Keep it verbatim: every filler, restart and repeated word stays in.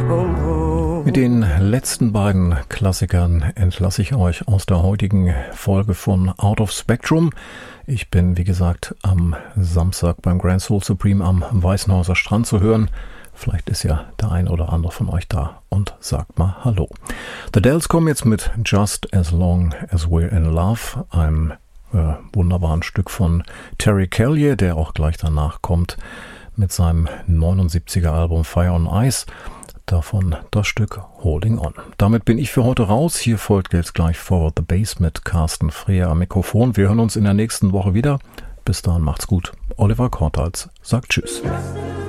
Mit den letzten beiden Klassikern entlasse ich euch aus der heutigen Folge von Out of Spectrum. Ich bin, wie gesagt, am Samstag beim Grand Soul Supreme am Weißenhäuser Strand zu hören. Vielleicht ist ja der ein oder andere von euch da und sagt mal Hallo. The Dells kommen jetzt mit Just As Long As We're In Love, einem äh, wunderbaren Stück von Terry Callier, der auch gleich danach kommt mit seinem neunundsiebziger Album Fire on Ice. Davon das Stück Holding On. Damit bin ich für heute raus. Hier folgt jetzt gleich Forward the Bass mit Carsten Freer am Mikrofon. Wir hören uns in der nächsten Woche wieder. Bis dahin macht's gut. Oliver Kortals sagt Tschüss.